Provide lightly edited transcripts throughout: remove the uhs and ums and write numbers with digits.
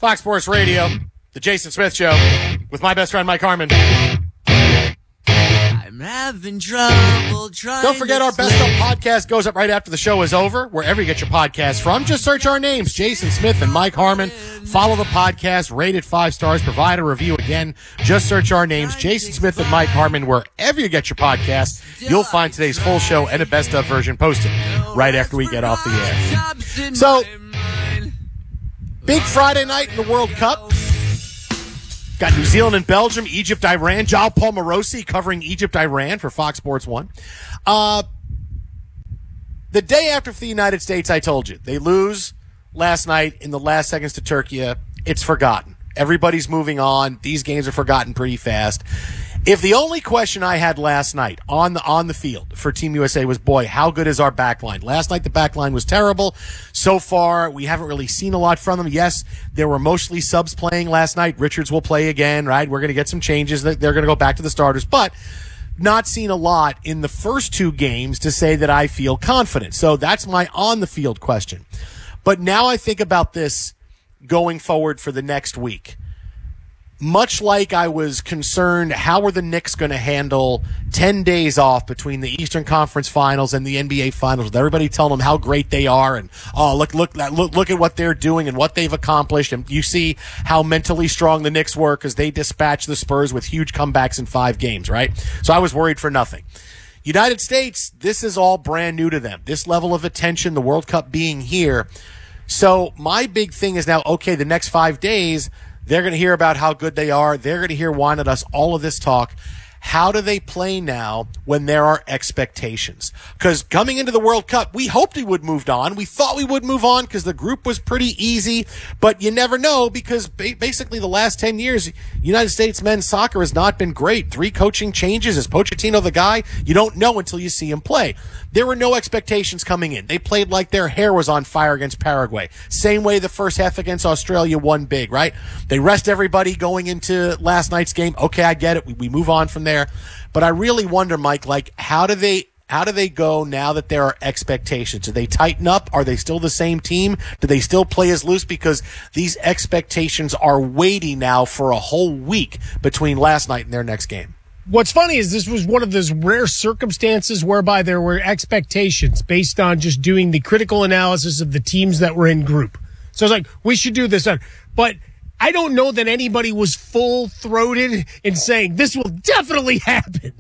Fox Sports Radio, the Jason Smith Show, with my best friend Mike Harmon. I'm having trouble trying. Don't forget our Best Of podcast goes up right after the show is over, wherever you get your podcast from. Just search our names, Jason Smith and Mike Harmon. Follow the podcast, rate it 5 stars, provide a review. Again, just search our names, Jason Smith and Mike Harmon, wherever you get your podcast. You'll find today's full show and a Best Of version posted right after we get off the air. So, big Friday night in the World Cup. Got New Zealand and Belgium, Egypt, Iran. Joao Palmarosi covering Egypt, Iran for Fox Sports 1. The day after for the United States, I told you, they lose last night in the last seconds to Turkey. It's forgotten. Everybody's moving on. These games are forgotten pretty fast. If the only question I had last night on the field for Team USA was, boy, how good is our backline? Last night the backline was terrible. So far, we haven't really seen a lot from them. Yes, there were mostly subs playing last night. Richards will play again, right? We're going to get some changes. They're going to go back to the starters, but not seen a lot in the first 2 games to say that I feel confident. So that's my on-the-field question. But now I think about this going forward for the next week. Much like I was concerned, how are the Knicks going to handle 10 days off between the Eastern Conference Finals and the NBA Finals, with everybody telling them how great they are and, oh, look at what they're doing and what they've accomplished. And you see how mentally strong the Knicks were because they dispatched the Spurs with huge comebacks in 5 games, right? So I was worried for nothing. United States, this is all brand new to them. This level of attention, the World Cup being here. So my big thing is now, okay, the next 5 days, they're going to hear about how good they are. They're going to hear whine at us, all of this talk. How do they play now when there are expectations? Because coming into the World Cup, we hoped we would move on. We thought we would move on because the group was pretty easy, but you never know because basically the last 10 years, United States men's soccer has not been great. 3 coaching changes. Is Pochettino the guy? You don't know until you see him play. There were no expectations coming in. They played like their hair was on fire against Paraguay. Same way the first half against Australia won big, right? They rest everybody going into last night's game. Okay, I get it. We move on from there. But I really wonder, Mike, like, how do they go now that there are expectations? Do they tighten up? Are they still the same team? Do they still play as loose? Because these expectations are weighty now for a whole week between last night and their next game. What's funny is this was one of those rare circumstances whereby there were expectations based on just doing the critical analysis of the teams that were in group. So it's like, we should do this. But I don't know that anybody was full-throated in saying this will definitely happen.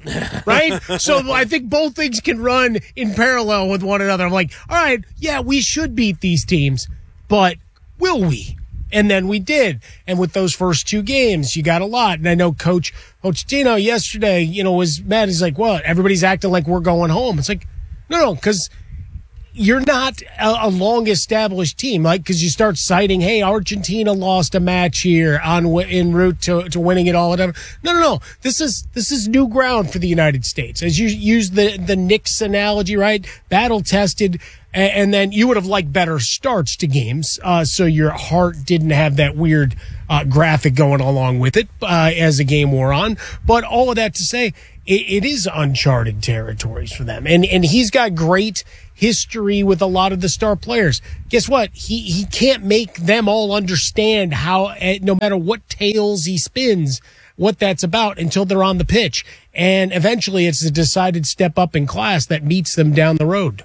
Right? So I think both things can run in parallel with one another. I'm like, all right, yeah, we should beat these teams, but will we? And then we did. And with those first 2 games, you got a lot. And I know Coach Pochettino yesterday, was mad. He's like, well, everybody's acting like we're going home. It's like, no, because you're not a long-established team, like, because you start citing, hey, Argentina lost a match here en route to winning it all. No. This is new ground for the United States. As you use the Knicks analogy, right? Battle-tested, and then you would have liked better starts to games, so your heart didn't have that weird graphic going along with it as the game wore on. But all of that to say, it is uncharted territories for them. And he's got great history with a lot of the star players. Guess what? He can't make them all understand how, no matter what tales he spins, what that's about until they're on the pitch. And eventually it's the decided step up in class that meets them down the road.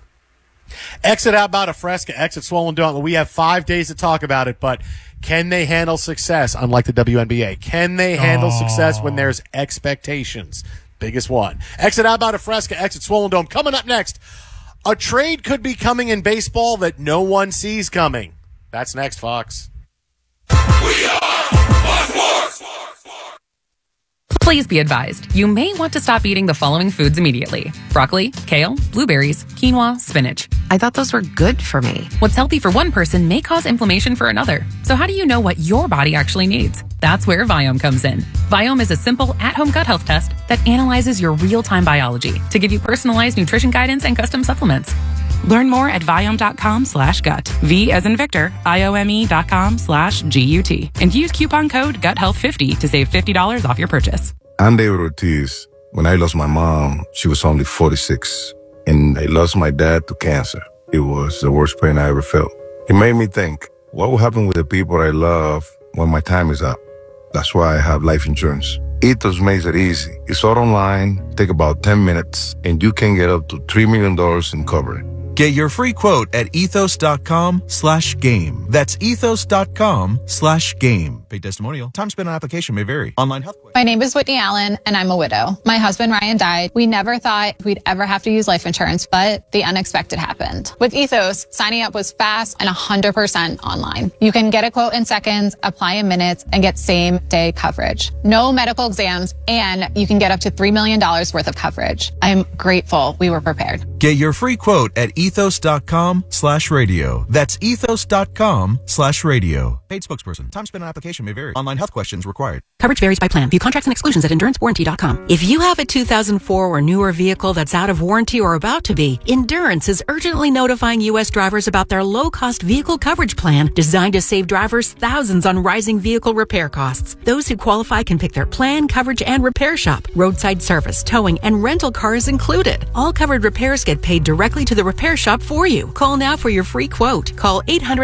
Exit out about a Fresca, exit Swollen Dome. We have 5 days to talk about it, but can they handle success, unlike the WNBA? Can they handle success when there's expectations? Biggest one. Exit out about a Fresca, exit Swollen Dome. Coming up next, a trade could be coming in baseball that no one sees coming. That's next, Fox. We are Fox Sports. Please be advised, you may want to stop eating the following foods immediately. Broccoli, kale, blueberries, quinoa, spinach. I thought those were good for me. What's healthy for one person may cause inflammation for another. So how do you know what your body actually needs? That's where Viome comes in. Viome is a simple at-home gut health test that analyzes your real-time biology to give you personalized nutrition guidance and custom supplements. Learn more at Viome.com/gut. V as in Victor, IOME.com/GUT. And use coupon code GUTHEALTH50 to save $50 off your purchase. I'm David Ortiz. When I lost my mom, she was only 46. And I lost my dad to cancer. It was the worst pain I ever felt. It made me think, What will happen with the people I love when my time is up? That's why I have life insurance. Ethos makes it easy. It's all online, take about 10 minutes, and you can get up to $3 million in coverage. Get your free quote at ethos.com/game. That's ethos.com/game. Paid testimonial. Time spent on application may vary. Online health question. My name is Whitney Allen, and I'm a widow. My husband, Ryan, died. We never thought we'd ever have to use life insurance, but the unexpected happened. With Ethos, signing up was fast and 100% online. You can get a quote in seconds, apply in minutes, and get same-day coverage. No medical exams, and you can get up to $3 million worth of coverage. I'm grateful we were prepared. Get your free quote at ethos.com/radio. That's ethos.com/radio. Paid spokesperson. Time spent on application may vary. Online health questions required. Coverage varies by plan. View contracts and exclusions at endurancewarranty.com. If you have a 2004 or newer vehicle that's out of warranty or about to be, Endurance is urgently notifying U.S. drivers about their low-cost vehicle coverage plan designed to save drivers thousands on rising vehicle repair costs. Those who qualify can pick their plan, coverage, and repair shop. Roadside service, towing, and rental cars included. All covered repairs get paid directly to the repair shop for you. Call now for your free quote. Call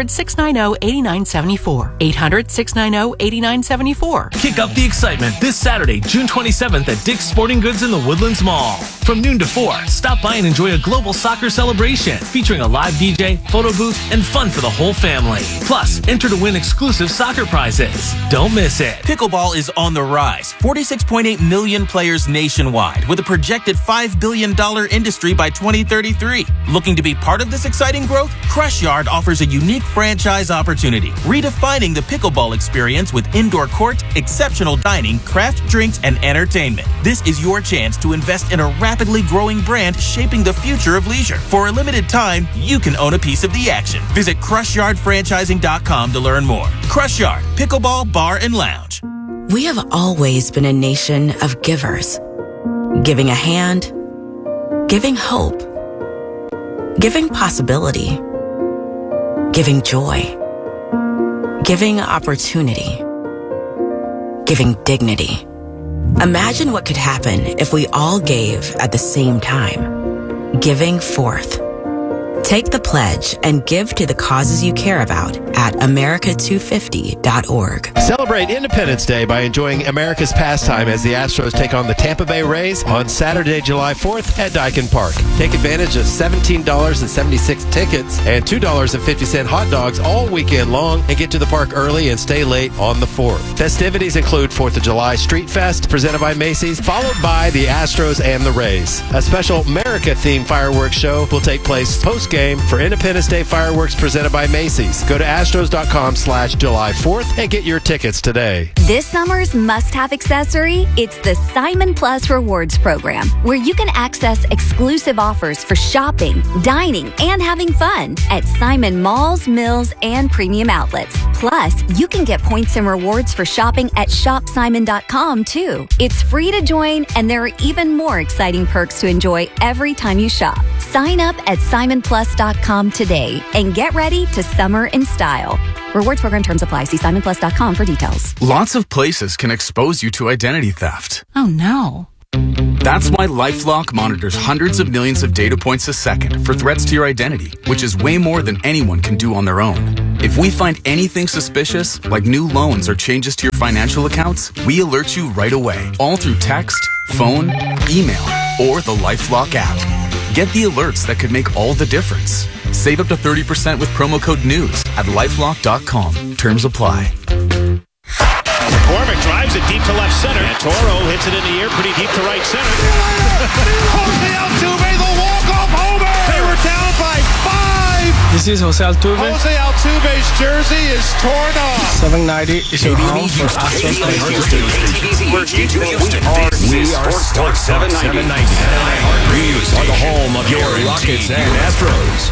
800-690-8974. 800-690-8974. Kick up the excitement this Saturday, June 27th at Dick's Sporting Goods in the Woodlands Mall. From noon to 4, stop by and enjoy a global soccer celebration featuring a live DJ, photo booth, and fun for the whole family. Plus, enter to win exclusive soccer prizes. Don't miss it. Pickleball is on the rise. 46.8 million players nationwide with a projected $5 billion industry by 2033. Looking to be part of this exciting growth? Crush Yard offers a unique franchise opportunity, redefining the pickleball experience with indoor court, exceptional dining, craft drinks, and entertainment. This is your chance to invest in a rapidly growing brand shaping the future of leisure. For a limited time, you can own a piece of the action. Visit CrushYardFranchising.com to learn more. Crush Yard, Pickleball Bar and Lounge. We have always been a nation of givers. Giving a hand, giving hope, giving possibility, giving joy, giving opportunity, giving dignity. Imagine what could happen if we all gave at the same time. Giving forth. Take the pledge and give to the causes you care about at America250.org. Celebrate Independence Day by enjoying America's pastime as the Astros take on the Tampa Bay Rays on Saturday, July 4th at Daikin Park. Take advantage of $17.76 tickets and $2.50 hot dogs all weekend long and get to the park early and stay late on the 4th. Festivities include 4th of July Street Fest presented by Macy's, followed by the Astros and the Rays. A special America-themed fireworks show will take place post-game for Independence Day fireworks presented by Macy's. Go to Astros.com/July 4th and get your tickets today. This summer's must-have accessory, it's the Simon Plus Rewards program, where you can access exclusive offers for shopping, dining, and having fun at Simon malls, mills, and premium outlets. Plus, you can get points and rewards for shopping at ShopSimon.com, too. It's free to join, and there are even more exciting perks to enjoy every time you shop. Sign up at SimonPlus.com today and get ready to summer in style. Rewards program terms apply. See SimonPlus.com for details. Lots of places can expose you to identity theft. Oh, no. That's why LifeLock monitors hundreds of millions of data points a second for threats to your identity, which is way more than anyone can do on their own. If we find anything suspicious, like new loans or changes to your financial accounts, we alert you right away, all through text, phone, email, or the LifeLock app. Get the alerts that could make all the difference. Save up to 30% with promo code NEWS at LifeLock.com. Terms apply. McCormick drives it deep to left center. And Toro hits it in the air pretty deep to right center. Jose Altuve, the walk-off homer! They were down by 5! This is Jose Altuve. Jose Altuve's jersey is torn off. 790 is your home for Astros. We are Sports 790. We are the home of your Rockets and Astros.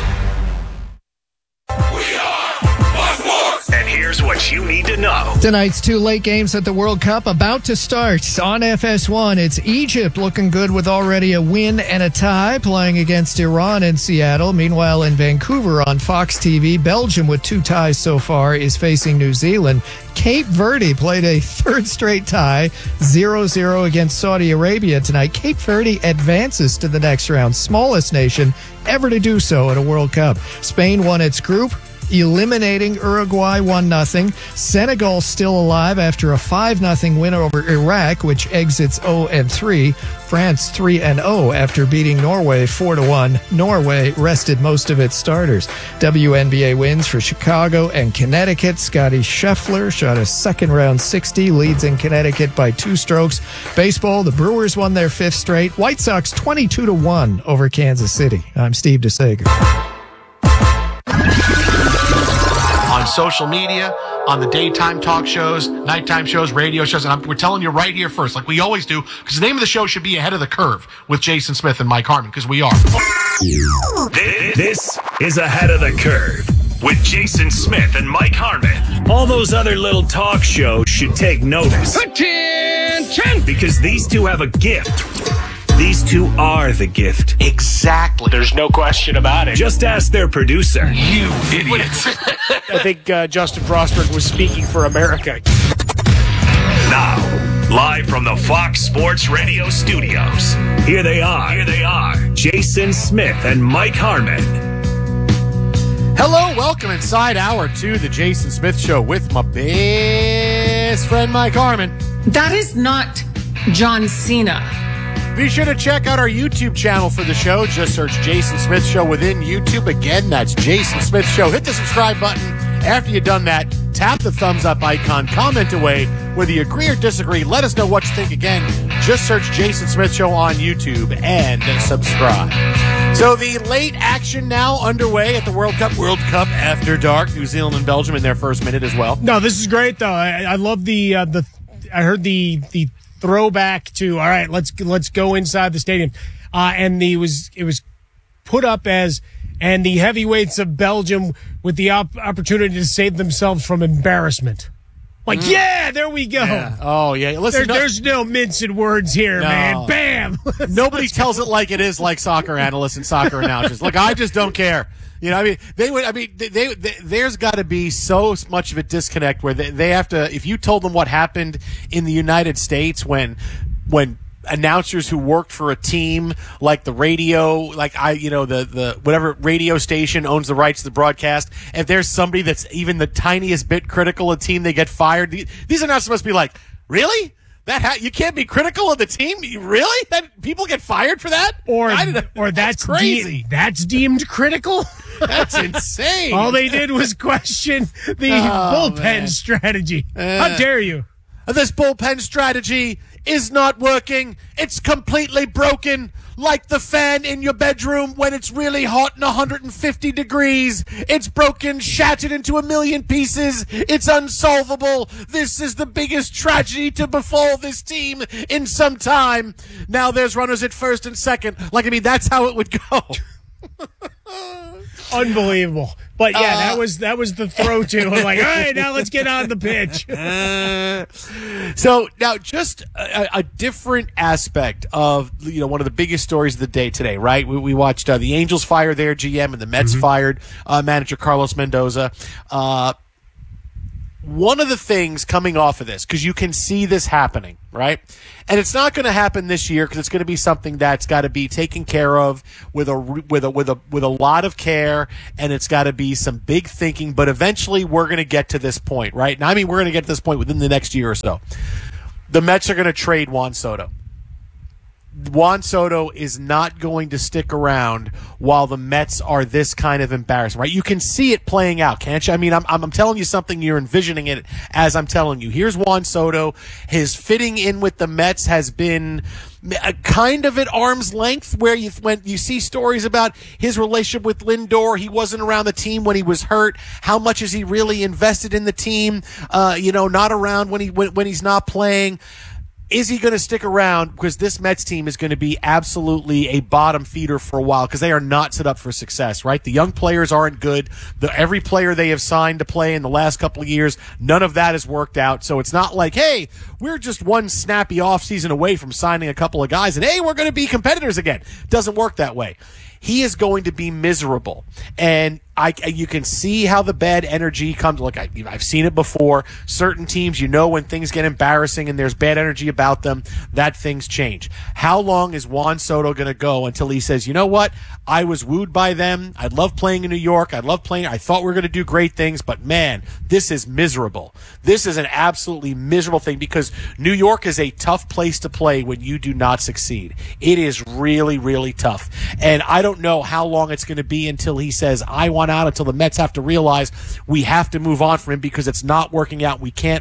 And here's what you need to know. Tonight's two late games at the World Cup about to start. On FS1, it's Egypt looking good with already a win and a tie, playing against Iran in Seattle. Meanwhile, in Vancouver on Fox TV, Belgium with 2 ties so far is facing New Zealand. Cape Verde played a third straight tie, 0-0 against Saudi Arabia tonight. Cape Verde advances to the next round, smallest nation ever to do so at a World Cup. Spain won its group, eliminating Uruguay 1-0. Senegal still alive after a 5-0 win over Iraq, which exits 0-3. France 3-0 after beating Norway 4-1. Norway rested most of its starters. WNBA wins for Chicago and Connecticut. Scotty Scheffler shot a second-round 60, leads in Connecticut by 2 strokes. Baseball, the Brewers won their 5th straight. White Sox 22-1 over Kansas City. I'm Steve DeSager. On social media, on the daytime talk shows, nighttime shows, radio shows, and we're telling you right here first, like we always do, because the name of the show should be Ahead of the Curve with Jason Smith and Mike Harmon, because we are. This is Ahead of the Curve with Jason Smith and Mike Harmon. All those other little talk shows should take notice. Attention! Because these two have a gift. These two are the gift. Exactly. There's no question about it. Just ask their producer. You idiots. I think Justin Frostberg was speaking for America. Now, live from the Fox Sports Radio studios, here they are, Jason Smith and Mike Harmon. Hello, welcome inside hour 2, the Jason Smith Show with my best friend Mike Harmon. That is not John Cena. Be sure to check out our YouTube channel for the show. Just search Jason Smith Show within YouTube. Again, that's Jason Smith Show. Hit the subscribe button. After you've done that, tap the thumbs up icon. Comment away whether you agree or disagree. Let us know what you think. Again, just search Jason Smith Show on YouTube and subscribe. So the late action now underway at the World Cup After Dark. New Zealand and Belgium in their first minute as well. No, this is great though. I love the I heard the throwback to, all right, let's go inside the stadium. And it was put up as, and the heavyweights of Belgium with the opportunity to save themselves from embarrassment. Like, yeah, there we go. Yeah. Oh, yeah. Listen, there's no mincing words here, man. Bam. Nobody tells it like it is, like soccer analysts and soccer announcers. Look, I just don't care. You know, there's got to be so much of a disconnect where they have to, if you told them what happened in the United States when announcers who worked for a team like the radio, like the whatever radio station owns the rights to the broadcast, if there's somebody that's even the tiniest bit critical of a team, they get fired. These are not supposed to be like, really? You can't be critical of the team? Really? That people get fired for that? Or that's crazy. That's deemed critical? That's insane. All they did was question the bullpen strategy. How dare you? This bullpen strategy is not working. It's completely broken. Like the fan in your bedroom when it's really hot and 150 degrees. It's broken, shattered into a million pieces. It's unsolvable. This is the biggest tragedy to befall this team in some time. Now there's runners at first and second. That's how it would go. Unbelievable. But yeah, that was the throw to. I'm like, all right, now let's get on the pitch. So now just a different aspect of, one of the biggest stories of the day today, right? We watched the Angels fire their GM and the Mets fired manager Carlos Mendoza. One of the things coming off of this, because you can see this happening, right? And it's not going to happen this year because it's going to be something that's got to be taken care of with a lot of care, and it's got to be some big thinking. But eventually, we're going to get to this point, right? Now, we're going to get to this point within the next year or so. The Mets are going to trade Juan Soto. Juan Soto is not going to stick around while the Mets are this kind of embarrassing, right? You can see it playing out, can't you? I'm telling you something, you're envisioning it as I'm telling you. Here's Juan Soto. His fitting in with the Mets has been kind of at arm's length, where when you see stories about his relationship with Lindor, he wasn't around the team when he was hurt. How much is he really invested in the team? Not around when he's not playing. Is he going to stick around? Because this Mets team is going to be absolutely a bottom feeder for a while because they are not set up for success, right? The young players aren't good. Every player they have signed to play in the last couple of years, none of that has worked out. So it's not like, hey, we're just one snappy offseason away from signing a couple of guys and, hey, we're going to be competitors again. It doesn't work that way. He is going to be miserable. And you can see how the bad energy comes. Look, I've seen it before. Certain teams, when things get embarrassing and there's bad energy about them, that things change. How long is Juan Soto going to go until he says, you know what? I was wooed by them. I love playing in New York. I thought we were going to do great things, but man, this is miserable. This is an absolutely miserable thing because New York is a tough place to play when you do not succeed. It is really, really tough. And I don't know how long it's going to be until he says, I want out, until the Mets have to realize we have to move on from him because it's not working out. We can't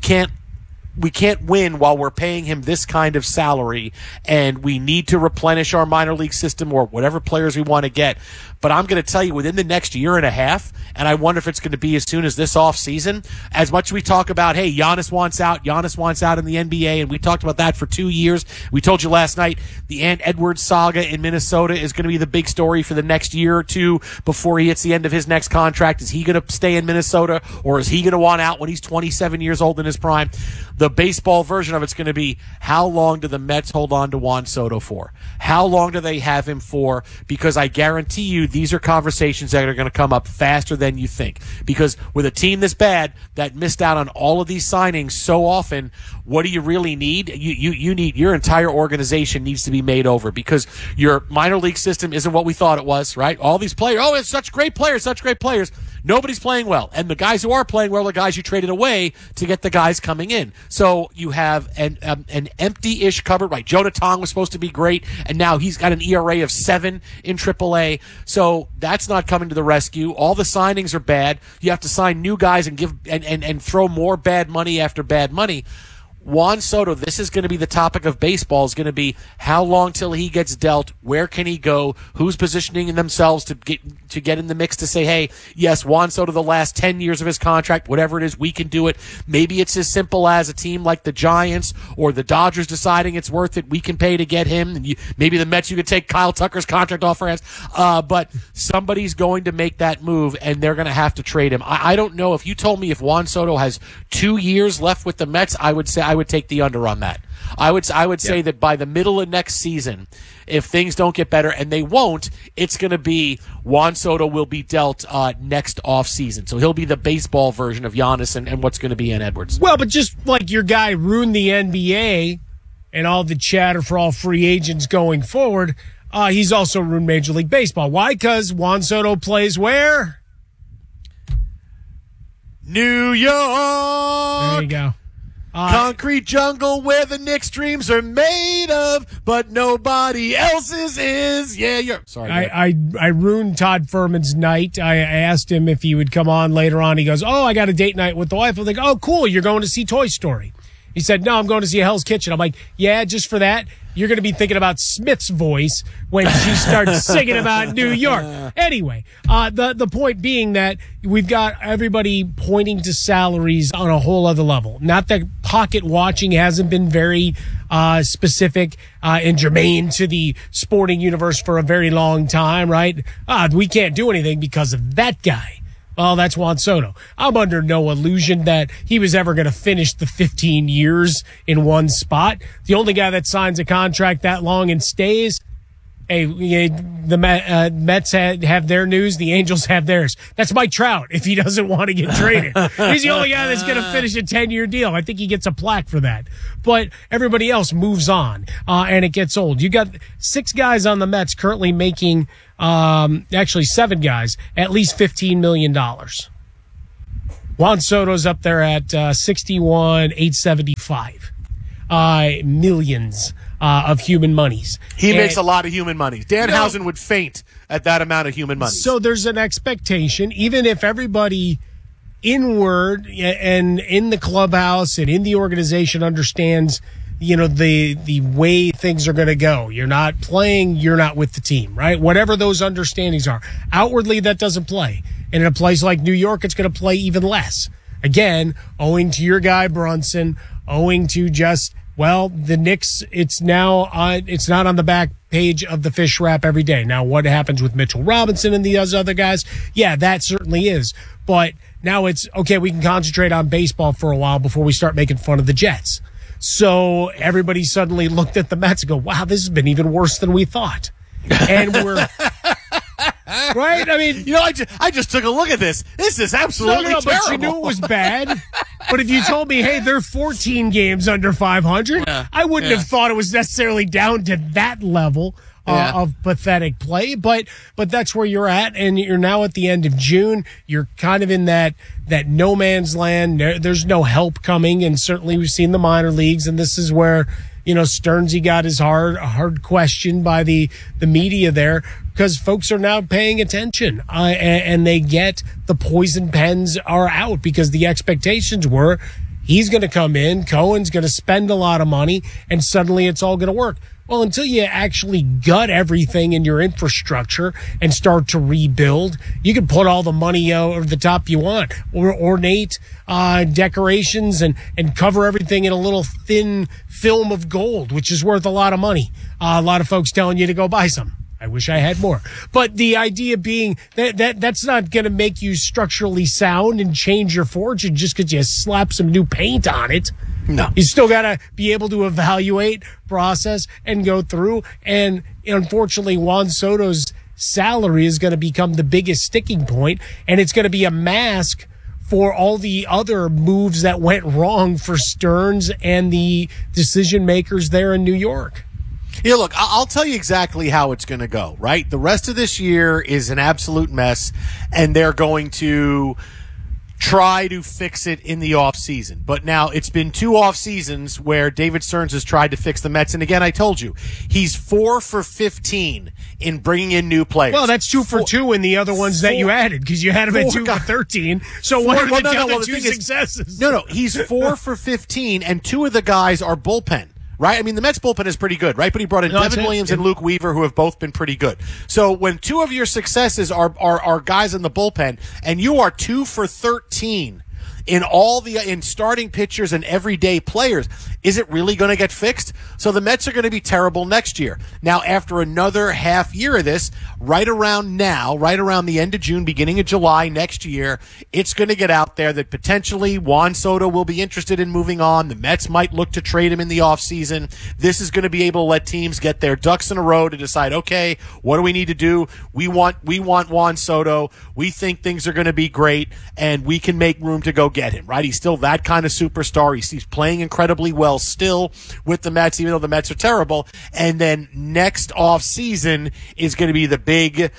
win while we're paying him this kind of salary, and we need to replenish our minor league system or whatever players we want to get. But I'm going to tell you, within the next year and a half, and I wonder if it's going to be as soon as this offseason, as much as we talk about, hey, Giannis wants out in the NBA, and we talked about that for 2 years. We told you last night the Ant Edwards saga in Minnesota is going to be the big story for the next year or two before he hits the end of his next contract. Is he going to stay in Minnesota, or is he going to want out when he's 27 years old in his prime? The baseball version of it's going to be, how long do the Mets hold on to Juan Soto for? How long do they have him for? Because I guarantee you these are conversations that are going to come up faster than you think. Because with a team this bad that missed out on all of these signings so often, what do you really need? You need, your entire organization needs to be made over because your minor league system isn't what we thought it was, right? All these players, it's such great players. Nobody's playing well. And the guys who are playing well are the guys you traded away to get the guys coming in. So you have an empty-ish cupboard, right? Jonah Tong was supposed to be great, and now he's got an ERA of 7 in AAA. So that's not coming to the rescue. All the signings are bad. You have to sign new guys and give and throw more bad money after bad money. Juan Soto, this is going to be the topic of baseball, is going to be how long till he gets dealt, where can he go, who's positioning themselves to get in the mix to say, hey, yes, Juan Soto, the last 10 years of his contract, whatever it is, we can do it. Maybe it's as simple as a team like the Giants or the Dodgers deciding it's worth it, we can pay to get him, and maybe the Mets, you could take Kyle Tucker's contract off our hands, but somebody's going to make that move, and they're going to have to trade him. I don't know. If you told me if Juan Soto has 2 years left with the Mets, I would say I would take the under on that. I would say that by the middle of next season, if things don't get better, and they won't, it's going to be Juan Soto will be dealt next off season. So he'll be the baseball version of Giannis and what's going to be Ant Edwards. Well, but just like your guy ruined the NBA and all the chatter for all free agents going forward, he's also ruined Major League Baseball. Why? Because Juan Soto plays where? New York. There you go. Concrete jungle where the Knicks' dreams are made of, but nobody else's is. Yeah, you're sorry. I ruined Todd Furman's night. I asked him if he would come on later on. He goes, I got a date night with the wife. I'm like, oh, cool. You're going to see Toy Story. He said, no, I'm going to see Hell's Kitchen. I'm like, yeah, just for that, you're going to be thinking about Smith's voice when she starts singing about New York. Anyway, the point being that we've got everybody pointing to salaries on a whole other level. Not that pocket watching hasn't been very specific and germane to the sporting universe for a very long time, right? We can't do anything because of that guy. Well, that's Juan Soto. I'm under no illusion that he was ever going to finish the 15 years in one spot. The only guy that signs a contract that long and stays, the Mets have their news, the Angels have theirs. That's Mike Trout if he doesn't want to get traded. He's the only guy that's going to finish a 10-year deal. I think he gets a plaque for that. But everybody else moves on, and it gets old. You got 6 guys on the Mets currently making, actually 7 guys, at least $15 million. Juan Soto's up there at $61,875 millions of human monies. He makes a lot of human money. Danhausen would faint at that amount of human money. So there's an expectation, even if everybody inward and in the clubhouse and in the organization understands, the way things are going to go. You're not playing, you're not with the team, right? Whatever those understandings are. Outwardly, that doesn't play. And in a place like New York, it's going to play even less. Again, owing to your guy Brunson, owing to just, the Knicks, it's not on the back page of the fish wrap every day. Now, what happens with Mitchell Robinson and those other guys? Yeah, that certainly is. But now it's, okay, we can concentrate on baseball for a while before we start making fun of the Jets. So everybody suddenly looked at the Mets and go, wow, this has been even worse than we thought. And Right? I mean, I just took a look at this. This is absolutely terrible. But you knew it was bad. But if you told me, hey, they're 14 games under 500, I wouldn't have thought it was necessarily down to that level of pathetic play. But that's where you're at, and you're now at the end of June. You're kind of in that no man's land. There's no help coming, and certainly we've seen the minor leagues, and this is where Stearnsy got his hard questioned by the media there, because folks are now paying attention and they get the poison pens are out, because the expectations were he's going to come in, Cohen's going to spend a lot of money, and suddenly it's all going to work. Well, until you actually gut everything in your infrastructure and start to rebuild, you can put all the money over the top you want, or ornate decorations and cover everything in a little thin film of gold, which is worth a lot of money. A lot of folks telling you to go buy some. I wish I had more. But the idea being that's not going to make you structurally sound and change your fortune just because you slap some new paint on it. No. You still got to be able to evaluate, process, and go through. And unfortunately, Juan Soto's salary is going to become the biggest sticking point, and it's going to be a mask for all the other moves that went wrong for Stearns and the decision makers there in New York. Yeah, look, I'll tell you exactly how it's going to go, right? The rest of this year is an absolute mess, and they're going to try to fix it in the offseason. But now it's been 2 off seasons where David Stearns has tried to fix the Mets. And again, I told you, he's 4 for 15 in bringing in new players. Well, that's 2 for 2 in the other ones that you added, because you had him at 2 for 13. So what are the other 2 successes? No, he's 4 for 15, and 2 of the guys are bullpen. Right? I mean, the Mets bullpen is pretty good, right? But he brought in Devin Williams and Luke Weaver, who have both been pretty good. So when 2 of your successes are guys in the bullpen, and you are 2 for 13 in starting pitchers and everyday players, is it really going to get fixed? So the Mets are going to be terrible next year. Now, after another half year of this, right around the end of June, beginning of July next year, it's going to get out there that potentially Juan Soto will be interested in moving on. The Mets might look to trade him in the offseason. This is going to be able to let teams get their ducks in a row to decide, okay, what do we need to do? We want Juan Soto. We think things are going to be great, and we can make room to go get him, right? He's still that kind of superstar. He's playing incredibly well still with the Mets, even though the Mets are terrible. And then next off season is going to be the big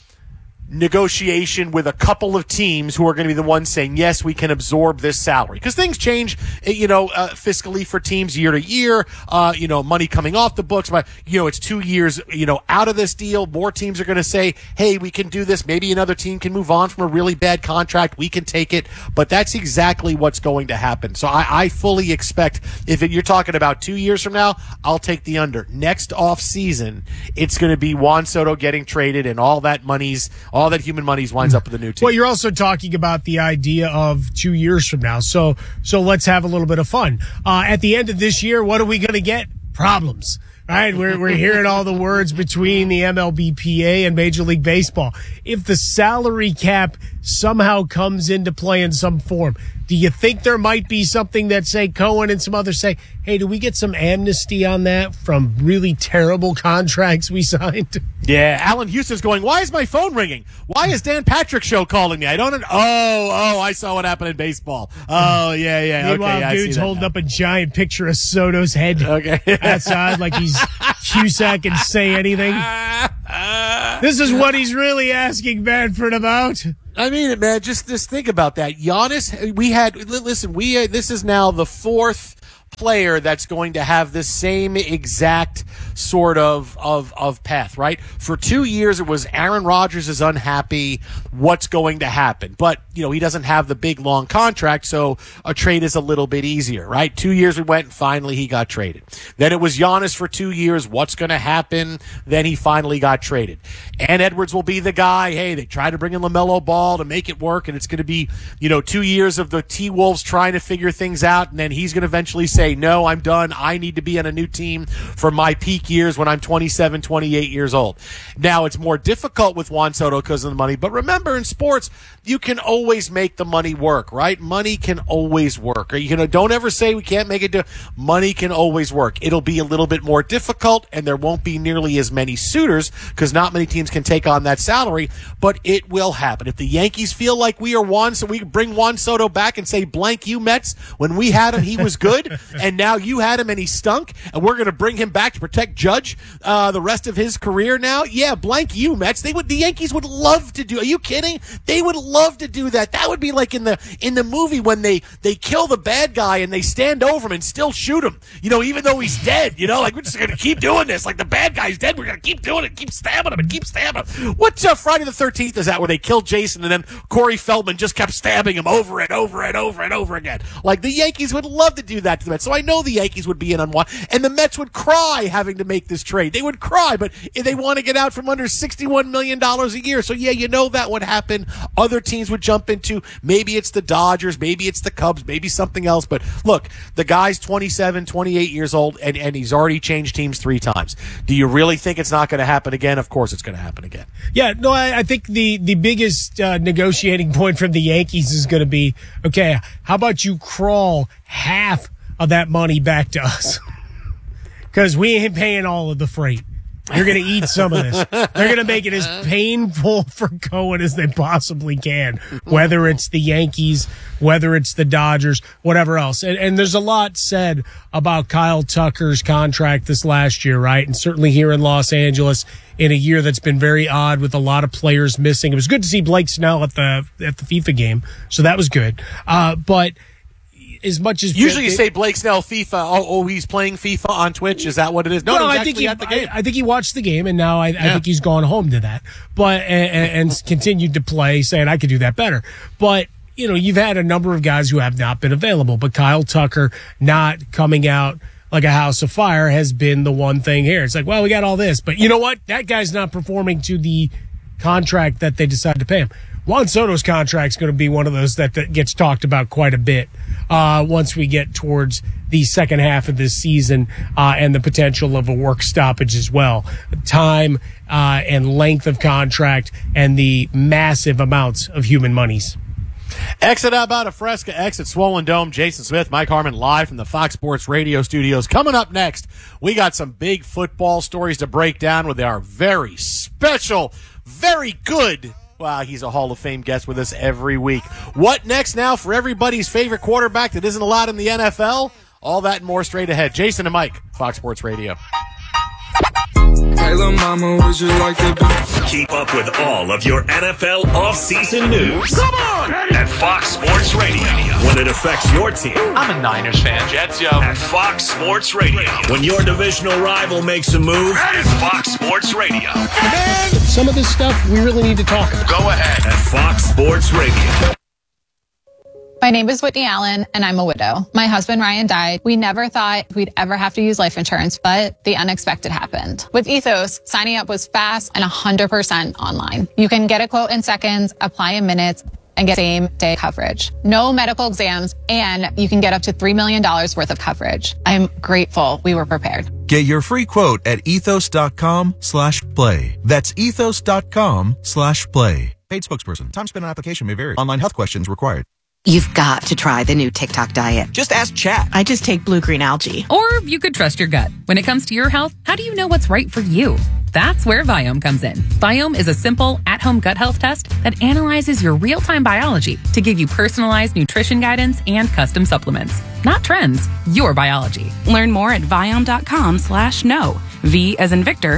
negotiation with a couple of teams who are going to be the ones saying, yes, we can absorb this salary. Because things change, fiscally for teams year to year, money coming off the books. But, it's 2 years, out of this deal. More teams are going to say, hey, we can do this. Maybe another team can move on from a really bad contract. We can take it. But that's exactly what's going to happen. So I fully expect, if you're talking about 2 years from now, I'll take the under. Next off season, it's going to be Juan Soto getting traded, and all that human money's winds up with a new team. Well, you're also talking about the idea of 2 years from now. So let's have a little bit of fun. At the end of this year, what are we going to get? Problems. Right? We're hearing all the words between the MLBPA and Major League Baseball. If the salary cap somehow comes into play in some form, do you think there might be something that, say, Cohen and some others say, hey, do we get some amnesty on that from really terrible contracts we signed? Yeah, Alan Houston's going, why is my phone ringing? Why is Dan Patrick's show calling me? I don't know. Oh, I saw what happened in baseball. Oh, yeah. Meanwhile, okay, dude's holding up a giant picture of Soto's head outside like he's Cusack and say anything. This is what he's really asking Manfred about. I mean it, man. Just think about that. Giannis, this is now the 4th player that's going to have this same exact sort of path, right? For 2 years, it was Aaron Rodgers is unhappy. What's going to happen? But, he doesn't have the big, long contract, so a trade is a little bit easier, right? 2 years we went, and finally he got traded. Then it was Giannis for 2 years. What's going to happen? Then he finally got traded. And Edwards will be the guy. Hey, they tried to bring in LaMelo Ball to make it work, and it's going to be, 2 years of the T-Wolves trying to figure things out, and then he's going to eventually say, okay, no, I'm done. I need to be on a new team for my peak years when I'm 27, 28 years old. Now, it's more difficult with Juan Soto because of the money, but remember, in sports, you can always make the money work, right? Money can always work. Don't ever say we can't make it do. Money can always work. It'll be a little bit more difficult, and there won't be nearly as many suitors because not many teams can take on that salary, but it will happen. If the Yankees feel like we can bring Juan Soto back and say, blank you Mets, when we had him, he was good, and now you had him and he stunk, and we're going to bring him back to protect Judge the rest of his career now, yeah, blank you Mets. The Yankees would love to do. Are you kidding? They would love to do that. That would be like in the movie when they kill the bad guy and they stand over him and still shoot him, even though he's dead, like we're just going to keep doing this. Like the bad guy's dead, we're going to keep doing it, keep stabbing him and keep stabbing him. What Friday the 13th is that where they killed Jason and then Corey Feldman just kept stabbing him over and over and over and over again? Like the Yankees would love to do that to the Mets. So I know the Yankees would be in on one, and the Mets would cry having to make this trade. They would cry, but if they want to get out from under $61 million a year. So yeah, that would happen. Other teams would jump into, maybe it's the Dodgers, maybe it's the Cubs, maybe something else. But look, the guy's 27, 28 years old, and he's already changed teams 3 times. Do you really think it's not going to happen again? Of course it's going to happen again. Yeah, no, I think the biggest negotiating point from the Yankees is going to be, okay, how about you crawl half of that money back to us? Because we ain't paying all of the freight. You're going to eat some of this. They're going to make it as painful for Cohen as they possibly can, whether it's the Yankees, whether it's the Dodgers, whatever else. And there's a lot said about Kyle Tucker's contract this last year, right? And certainly here in Los Angeles in a year that's been very odd with a lot of players missing. It was good to see Blake Snell at the FIFA game, so that was good. But as much as usually you say Blake Snell FIFA, he's playing FIFA on Twitch. Is that what it is? No, I think he watched the game, and now I think he's gone home to that, but and continued to play, saying I could do that better. But you've had a number of guys who have not been available, but Kyle Tucker not coming out like a house of fire has been the one thing here. It's like, well, we got all this, but you know what? That guy's not performing to the contract that they decided to pay him. Juan Soto's contract is going to be one of those that gets talked about quite a bit once we get towards the second half of this season and the potential of a work stoppage as well. Time and length of contract and the massive amounts of human monies. Exit out about a Fresca, exit Swollen Dome. Jason Smith, Mike Harmon, live from the Fox Sports Radio studios. Coming up next, we got some big football stories to break down with our very special, very good, he's a Hall of Fame guest with us every week. What next now for everybody's favorite quarterback that isn't allowed in the NFL? All that and more straight ahead. Jason and Mike, Fox Sports Radio. Hey, little mama, would you like to be? Keep up with all of your NFL offseason news. Come on! At Fox Sports Radio. When it affects your team. I'm a Niners fan. Jets, yo. At Fox Sports Radio. When your divisional rival makes a move. At Fox Sports Radio. Man, some of this stuff we really need to talk about. Go ahead. At Fox Sports Radio. My name is Whitney Allen, and I'm a widow. My husband, Ryan, died. We never thought we'd ever have to use life insurance, but the unexpected happened. With Ethos, signing up was fast and 100% online. You can get a quote in seconds, apply in minutes, and get same-day coverage. No medical exams, and you can get up to $3 million worth of coverage. I'm grateful we were prepared. Get your free quote at ethos.com/play. That's ethos.com/play. Paid spokesperson. Time spent on application may vary. Online health questions required. You've got to try the new TikTok diet. Just ask Chat. I just take blue-green algae. Or you could trust your gut. When it comes to your health, how do you know what's right for you? That's where Viome comes in. Viome is a simple, at-home gut health test that analyzes your real-time biology to give you personalized nutrition guidance and custom supplements. Not trends, your biology. Learn more at Viome.com/know. V as in Victor,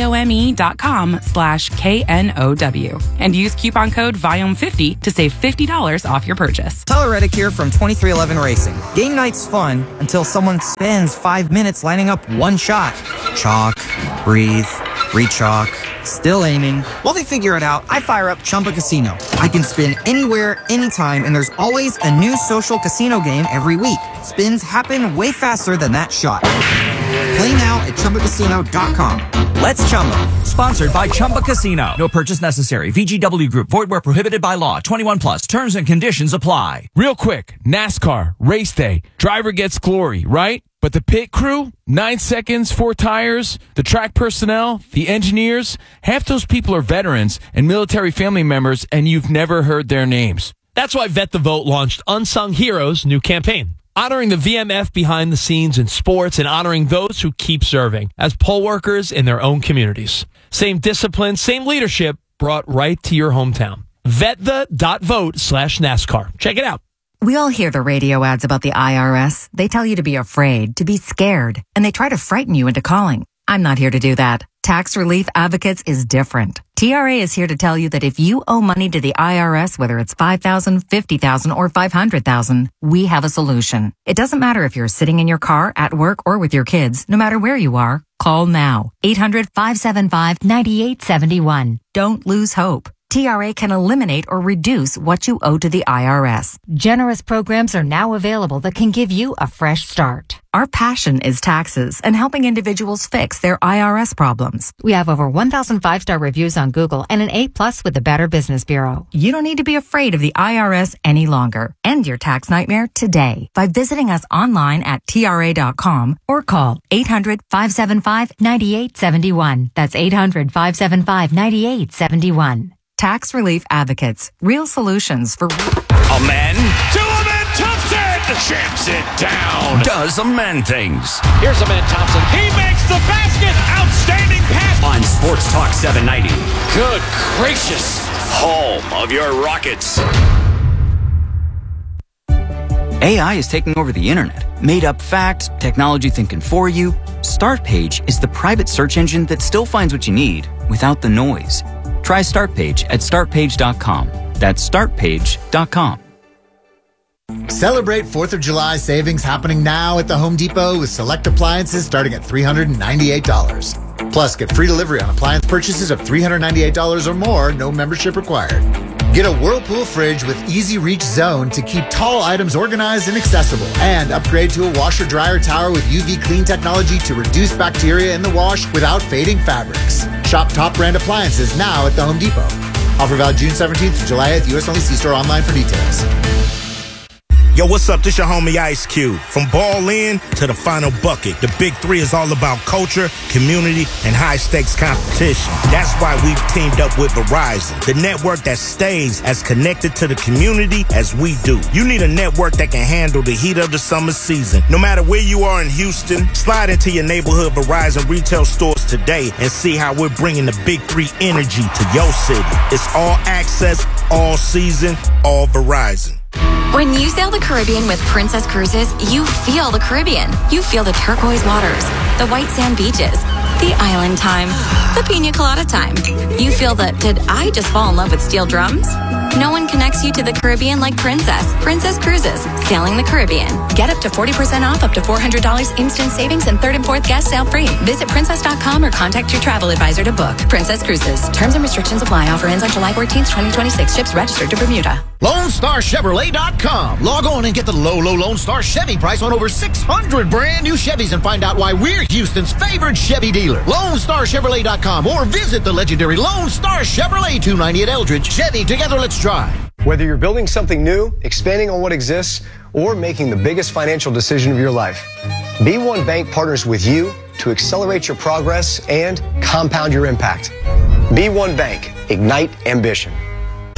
IOME.com/KNOW. And use coupon code Viome50 to save $50 off your purchase. Tyler Reddick here from 2311 Racing. Game night's fun until someone spends 5 minutes lining up one shot. Chalk, breathe, re-chalk, still aiming. While they figure it out, I fire up Chumba Casino. I can spin anywhere, anytime, and there's always a new social casino game every week. Spins happen way faster than that shot. Play now at ChumbaCasino.com. Let's Chumba. Sponsored by Chumba Casino. No purchase necessary. VGW Group. Void where prohibited by law. 21 plus. Terms and conditions apply. Real quick. NASCAR. Race day. Driver gets glory, right? But the pit crew, 9 seconds, 4 tires, the track personnel, the engineers, half those people are veterans and military family members, and you've never heard their names. That's why Vet the Vote launched Unsung Heroes' new campaign, honoring the VMF behind the scenes in sports and honoring those who keep serving as poll workers in their own communities. Same discipline, same leadership brought right to your hometown. VetThe.vote/NASCAR. Check it out. We all hear the radio ads about the IRS. They tell you to be afraid, to be scared, and they try to frighten you into calling. I'm not here to do that. Tax Relief Advocates is different. TRA is here to tell you that if you owe money to the IRS, whether it's $5,000, $50,000, or $500,000, we have a solution. It doesn't matter if you're sitting in your car, at work, or with your kids. No matter where you are, call now. 800-575-9871. Don't lose hope. TRA can eliminate or reduce what you owe to the IRS. Generous programs are now available that can give you a fresh start. Our passion is taxes and helping individuals fix their IRS problems. We have over 1,000 5-star reviews on Google and an A+ with the Better Business Bureau. You don't need to be afraid of the IRS any longer. End your tax nightmare today by visiting us online at TRA.com or call 800-575-9871. That's 800-575-9871. Tax Relief Advocates. Real solutions for... Amen. To Amen Thompson! Champs it down. Does Amen things. Here's Amen Thompson. He makes the basket. Outstanding pass. On Sports Talk 790. Good gracious. Home of your Rockets. AI is taking over the internet. Made up facts, technology thinking for you. Startpage is the private search engine that still finds what you need without the noise. Try Startpage at startpage.com. That's startpage.com. Celebrate 4th of July savings happening now at the Home Depot with select appliances starting at $398. Plus, get free delivery on appliance purchases of $398 or more, no membership required. Get a Whirlpool fridge with Easy Reach Zone to keep tall items organized and accessible. And upgrade to a washer-dryer tower with UV clean technology to reduce bacteria in the wash without fading fabrics. Shop top brand appliances now at the Home Depot. Offer valid June 17th to July 8th. U.S. only. See store online for details. Yo, what's up? This your homie Ice Cube. From ball in to the final bucket, the Big Three is all about culture, community, and high-stakes competition. That's why we've teamed up with Verizon, the network that stays as connected to the community as we do. You need a network that can handle the heat of the summer season. No matter where you are in Houston, slide into your neighborhood Verizon retail stores today and see how we're bringing the Big Three energy to your city. It's all access, all season, all Verizon. When you sail the Caribbean with Princess Cruises, you feel the Caribbean. You feel the turquoise waters, the white sand beaches, the island time, the pina colada time. You feel the, did I just fall in love with steel drums? No one connects you to the Caribbean like Princess. Princess Cruises, sailing the Caribbean. Get up to 40% off, up to $400 instant savings, and 3rd and 4th guest sail free. Visit princess.com or contact your travel advisor to book. Princess Cruises. Terms and restrictions apply. Offer ends on July 14th, 2026. Ships registered to Bermuda. LoneStarChevrolet.com. Log on and get the low Lone Star Chevy price on over 600 brand new Chevys and find out why we're Houston's favorite Chevy dealer. LoneStarChevrolet.com or visit the legendary Lone Star Chevrolet 290 at Eldridge. Chevy, together let's drive. Whether you're building something new, expanding on what exists, or making the biggest financial decision of your life, B1 Bank partners with you to accelerate your progress and compound your impact. B1 Bank, ignite ambition.